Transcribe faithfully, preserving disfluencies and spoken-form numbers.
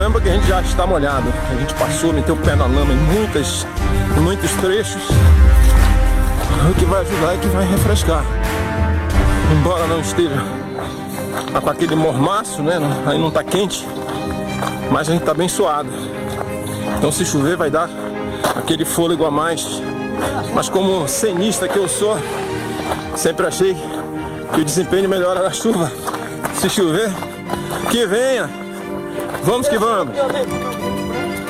Lembra que a gente já está molhado, a gente passou, meteu o pé na lama em, muitas, em muitos trechos. O que vai ajudar é que vai refrescar. Embora não esteja com aquele mormaço, né? Aí não tá quente, mas a gente tá bem suado. Então se chover vai dar aquele fôlego a mais. Mas como cenista que eu sou, sempre achei que o desempenho melhora na chuva. Se chover, que venha! Vamos que vamos!